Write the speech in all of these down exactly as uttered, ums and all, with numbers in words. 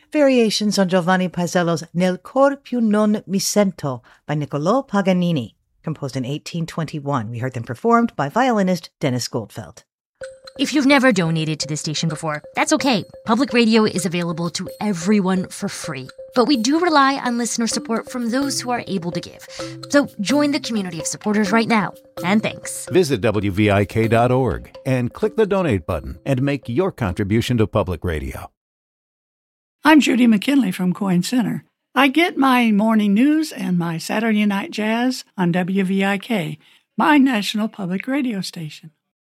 variations on Giovanni Paisiello's Nel cor più non mi sento by Niccolò Paganini, composed in eighteen twenty-one. We heard them performed by violinist Dennis Goldfeld. If you've never donated to the station before, that's okay. Public radio is available to everyone for free. But we do rely on listener support from those who are able to give. So join the community of supporters right now. And thanks. Visit W V I K dot org and click the donate button and make your contribution to public radio. I'm Judy McKinley from Coyne Center. I get my morning news and my Saturday night jazz on W V I K, my national public radio station.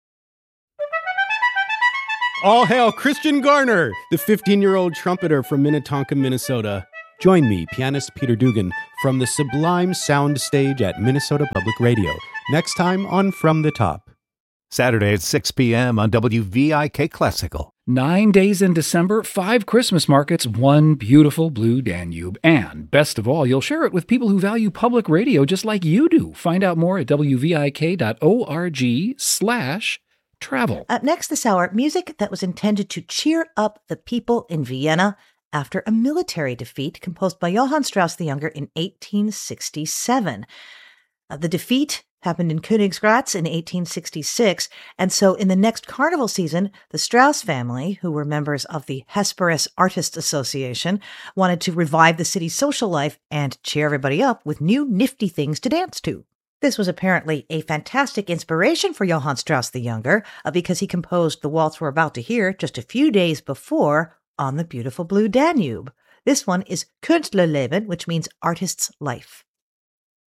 All hail Christian Garner, the fifteen-year-old trumpeter from Minnetonka, Minnesota. Join me, pianist Peter Dugan, from the sublime sound stage at Minnesota Public Radio, next time on From the Top. Saturday at six p.m. on W V I K Classical. Nine days in December, five Christmas markets, one beautiful blue Danube. And best of all, you'll share it with people who value public radio just like you do. Find out more at W V I K dot org slash travel. Up next this hour, music that was intended to cheer up the people in Vienna after a military defeat, composed by Johann Strauss the Younger in eighteen sixty-seven. Uh, the defeat happened in Königsgrätz in eighteen sixty-six, and so in the next carnival season, the Strauss family, who were members of the Hesperus Artists Association, wanted to revive the city's social life and cheer everybody up with new nifty things to dance to. This was apparently a fantastic inspiration for Johann Strauss the Younger, uh, because he composed the waltz we're about to hear just a few days before on the beautiful blue Danube. This one is Künstlerleben, which means artist's life.